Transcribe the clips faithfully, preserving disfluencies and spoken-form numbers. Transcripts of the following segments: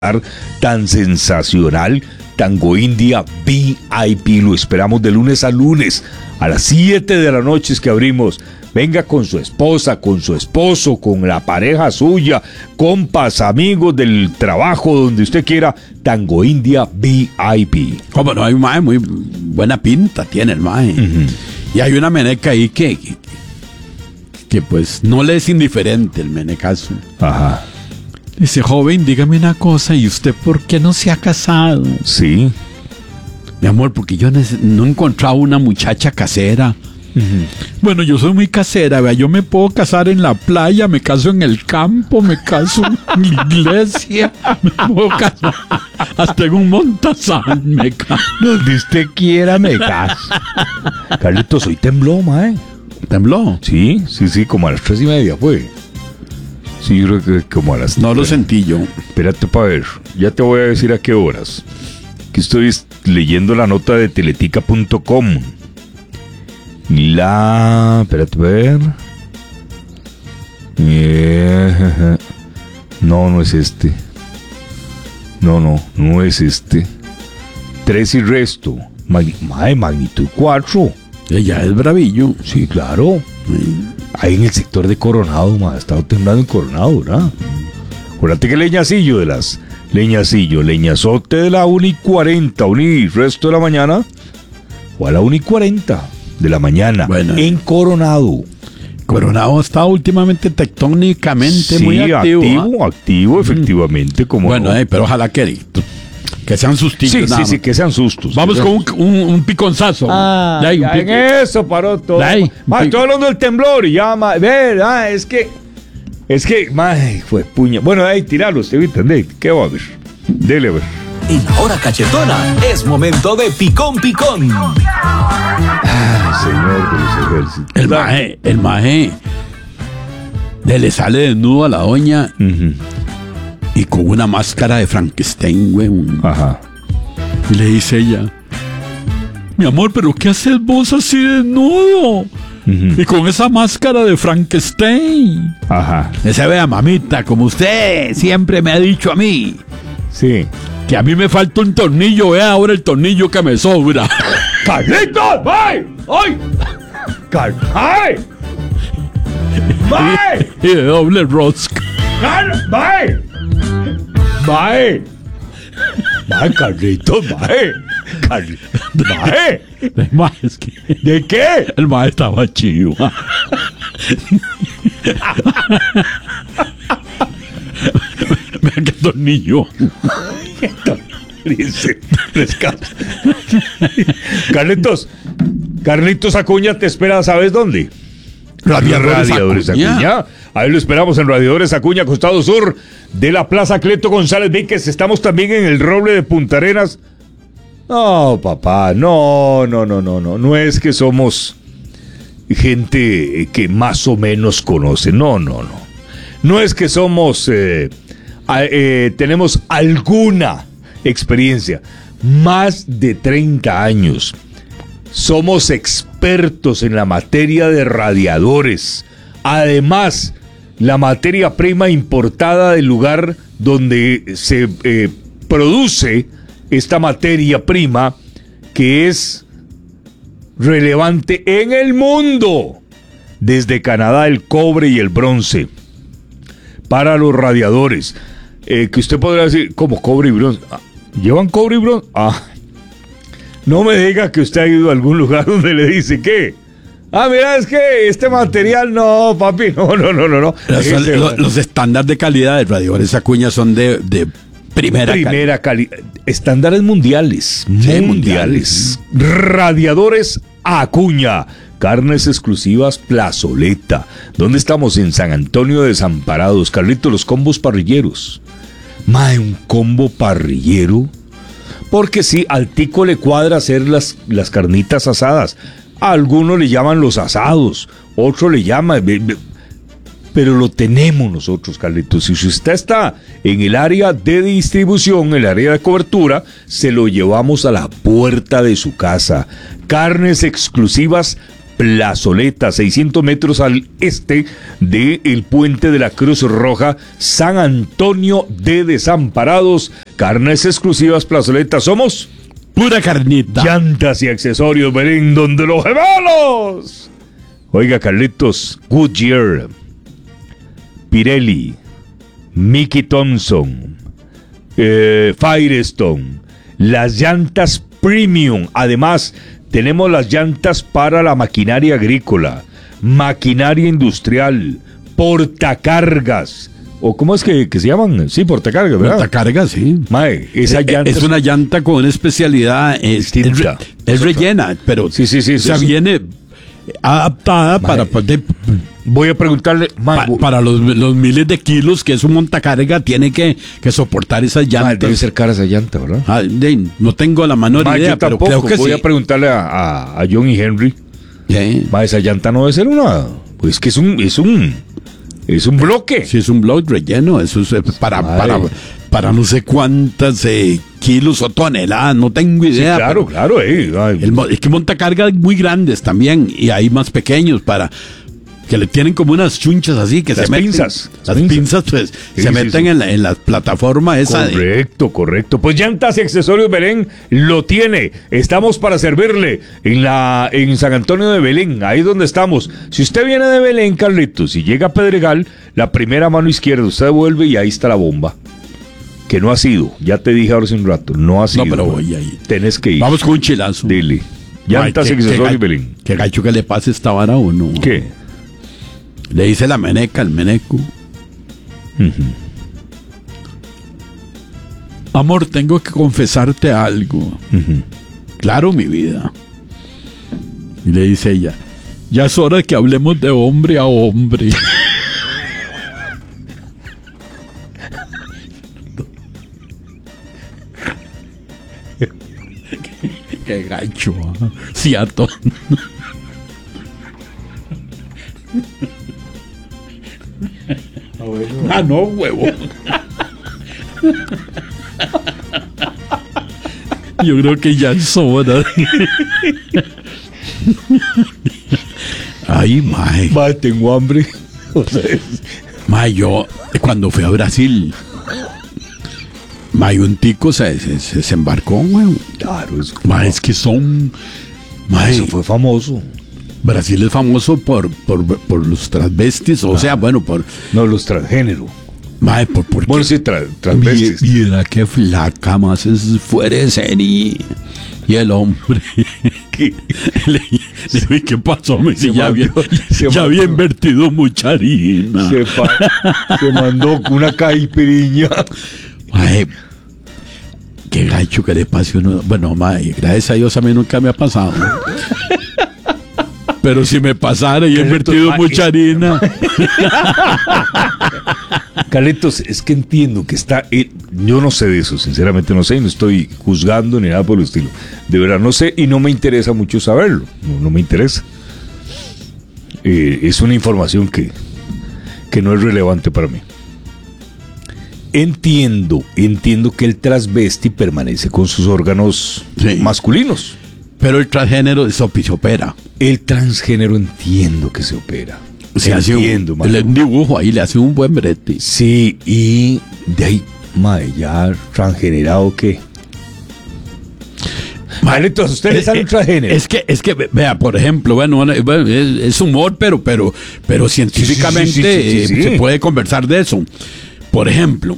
tan sensacional, Tango India V I P. Lo esperamos de lunes a lunes a las siete de la noche, es que abrimos. Venga con su esposa, con su esposo, con la pareja suya, compas, amigos del trabajo, donde usted quiera. Tango India V I P. Como no, hay un mae muy buena pinta, tiene el mae. Uh-huh. Y hay una meneca ahí que, que, que pues no le es indiferente el menecazo. Ajá. Dice, joven, dígame una cosa, ¿y usted por qué no se ha casado? Sí. Mi amor, porque yo no he encontrado una muchacha casera. Uh-huh. Bueno, yo soy muy casera, vea, yo me puedo casar en la playa, me caso en el campo, me caso en la iglesia, me puedo casar hasta en un montazán, me caso. Donde usted quiera me caso. Carlitos, hoy tembló, mae. ¿Tembló? Sí, sí, sí, como a las tres y media fue. Sí, yo creo que como a las... No lo sentí yo. Espérate para ver, ya te voy a decir a qué horas. Que estoy leyendo la nota de teletica punto com. La... Espérate a ver. Yeah. No, no es este. No, no, no es este. Tres y resto. Mag... Mae, magnitud cuatro. Ella es bravillo. Sí, claro. Sí. Ahí en el sector de Coronado, ma, ha estado temblando en Coronado, ¿verdad? Acuérdate que leñacillo de las... Leñacillo, leñazote de la una y cuarenta, una y resto de la mañana. O a la una y cuarenta de la mañana. Bueno, en Coronado. Coronado está últimamente tectónicamente sí, muy activo. activo, ¿ah? activo, efectivamente. Como bueno, no. eh, pero ojalá que... Que sean sustos. Sí, sí, sí, que sean sustos. Vamos con un, un, un piconzazo. Ah, ya, ya en eso paró todo. Ma, estoy hablando del temblor y ya, ma, ver, ah, es que, es que, ma, fue puña. Bueno, ahí, tiralo, usted va a entender. ¿Qué va a ver? Dele a ver. En la hora cachetona es momento de picón, picón. Ay, señor de los ejércitos. El maje, el maje, le, le sale desnudo a la doña. Uh-huh. Y con una máscara de Frankenstein, güey. Ajá. Y le dice ella, mi amor, ¿pero qué haces vos así desnudo? Uh-huh. Y con esa máscara de Frankenstein. Ajá. Ese vea, mamita, como usted siempre me ha dicho a mí. Sí. Que a mí me falta un tornillo, vea ahora el tornillo que me sobra. ¡Carlitos! ¡Bye! ¡Ay! ¡Car! ¡Ay! ¡Bye! Y, y de doble rosca. ¡Car! ¡Bye! ¡Bye! ¡Bye, Carlitos! ¡Bye! ¡Bye! ¡Bye! Es que ¿de qué? El maestro estaba chido. Vean qué tornillo. Dice, Carlitos, Carlitos Acuña te espera, ¿sabes dónde? Radiadores, Radiadores Acuña. Acuña. Ahí lo esperamos en Radiadores Acuña, costado sur de la Plaza Cleto González Víquez. Estamos también en el Roble de Punta Arenas. No, papá, no, no, no, no, no. No es que somos gente que más o menos conoce. No, no, no. No es que somos, eh, eh, tenemos alguna experiencia. Más de treinta años. Somos expertos en la materia de radiadores. Además, la materia prima importada del lugar donde se eh, produce esta materia prima, que es relevante en el mundo. Desde Canadá, el cobre y el bronce para los radiadores. Eh, que usted podrá decir, como cobre y bronce. Ah, ¿llevan cobre y bronce? Ah. No me diga que usted ha ido a algún lugar donde le dice que, ah, mira, es que este material no, papi, no, no, no, no, no. Los, este, los, los estándares de calidad de Radiadores Acuña son de, de primera, primera calidad. Cali- estándares mundiales, sí, mundiales. mundiales. Radiadores Acuña. Carnes exclusivas Plazoleta. ¿Dónde estamos? En San Antonio de Desamparados. Carlitos, los combos parrilleros. Mae, un combo parrillero. Porque sí, al tico le cuadra hacer las, las carnitas asadas. A algunos le llaman los asados, otro le llama, pero lo tenemos nosotros, Carlitos. Si usted está en el área de distribución, el área de cobertura, se lo llevamos a la puerta de su casa. Carnes exclusivas Plazoleta, seiscientos metros al este del puente de la Cruz Roja, San Antonio de Desamparados. Carnes exclusivas Plazoleta, somos pura carnita. llantas y accesorios, Belén, donde los gemelos. Oiga, Carlitos, Goodyear, Pirelli, Mickey Thompson, eh, Firestone, las llantas premium. Además, tenemos las llantas para la maquinaria agrícola, maquinaria industrial, portacargas. ¿O cómo es que, que se llaman? Sí, portacargas, ¿verdad? Portacargas, sí. Mae, esa llanta es una llanta con una especialidad. Es, es, re, es rellena, pero sí, sí, sí, o sea, sí, viene adaptada mae, para poder... Voy a preguntarle, pa, para los, los miles de kilos que es un montacarga, tiene que, que soportar esas llantas. Mae, debe ser cara esa llanta, ¿verdad? Ah, de, no tengo la menor mae, idea, yo pero tampoco. creo que Voy sí. a preguntarle a, a, a John y Henry. Sí. Mae, esa llanta no debe ser una... Pues que es un... Es un Es un bloque. Sí, es un bloque relleno. Eso es para, para, para no sé cuántas eh, kilos o toneladas. No tengo idea. Sí, claro, claro. Eh. El, es que monta cargas muy grandes también. Y hay más pequeños para... que le tienen como unas chunchas así que las se meten. Pinzas, las pinzas. pinzas, pues, sí, se sí, meten sí. En, la, en la plataforma esa. Correcto, de... correcto. Pues llantas y accesorios Belén lo tiene. Estamos para servirle en la en San Antonio de Belén, ahí donde estamos. Si usted viene de Belén, Carlitos, y llega a Pedregal, la primera mano izquierda, usted vuelve y ahí está la bomba. Que no ha sido, ya te dije ahora hace un rato, no ha sido. No, pero voy ahí. Tenés que ir. Vamos con un chilazo. Dile. Llantas y accesorios Belén. Qué gacho que le pase esta vara o no. ¿Qué? Le dice la meneca al meneco. Uh-huh. Amor, tengo que confesarte algo. Uh-huh. Claro, mi vida. Y le dice ella, ya es hora de que hablemos de hombre a hombre. Qué gacho, ¿eh? Ciatón. Ah, no, huevo. Yo creo que ya es hora. Ay, mae. Mae, tengo hambre. O sea, es... Mae, yo cuando fui a Brasil, mae, un tico se, se, se embarcó, weón. Claro, es mae, es que son... Mae, eso fue famoso. Brasil es famoso por, por, por los transvestis, o ah. sea, bueno, por... No, los transgénero. Mae, por, por bueno, sí, tra transvestis. Y era que flaca, más es fuera de serie. Y el hombre... ¿Qué? Le, le dije, ¿qué pasó? Me dice, ya, había, ya había invertido mucha harina. Se, se mandó una caipiriña. Mae, qué gacho que le pase uno. Bueno, mae, gracias a Dios a mí nunca me ha pasado. Pero si me pasara y he invertido mucha harina. Carlitos, es que entiendo que está... Eh, yo no sé de eso, sinceramente no sé, y no estoy juzgando ni nada por el estilo. De verdad no sé y no me interesa mucho saberlo. No, no me interesa. Eh, es una información que, que no es relevante para mí. Entiendo, entiendo que el transvesti permanece con sus órganos sí. masculinos. Pero el transgénero se opera. El transgénero entiendo que se opera. Se entiendo, hace un, el dibujo ahí le hace un buen brete. Sí, y de ahí, mae, ya transgenerado, ¿qué? Carlitos, ustedes están en transgénero. Es que, es que, vea, por ejemplo, bueno, es, es humor, pero, pero, pero científicamente sí, sí, sí, sí, sí, sí. se puede conversar de eso. Por ejemplo,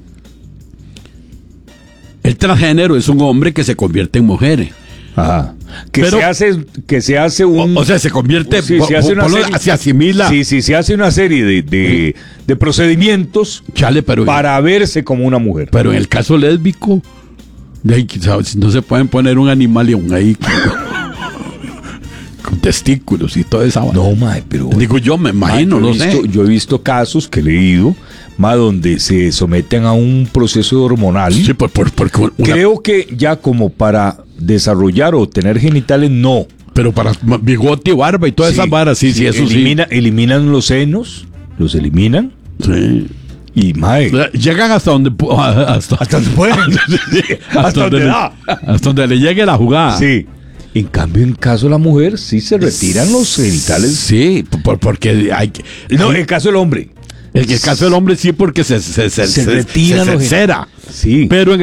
el transgénero es un hombre que se convierte en mujer. Ajá. Que pero, se hace que se hace un o, o sea se convierte sí, se, hace una serie, se asimila sí sí se hace una serie de, de, de procedimientos Chale, pero, para verse como una mujer. Pero en el caso lésbico de ahí, ¿sabes? No se pueden poner un animalión ahí con, con testículos y toda esa. No, mae, pero digo yo me imagino, mae, yo no he visto, sé. Yo he visto casos que he leído más donde se someten a un proceso hormonal. Sí, por, por, por una... Creo que ya como para desarrollar o tener genitales, no. Pero para bigote, barba y todas sí, esas varas, sí, sí, sí eso elimina, sí. Eliminan los senos, los eliminan. Sí. Y mae. Llegan hasta donde hasta, hasta donde pueden. hasta, hasta donde, donde le, hasta donde le llegue la jugada. Sí. En cambio, en caso de la mujer, sí se retiran los genitales. Sí, por, porque hay que... No, en el caso del hombre. En el caso del hombre sí, porque se, se, se, Se retiran se, los se cera. Sí. Pero en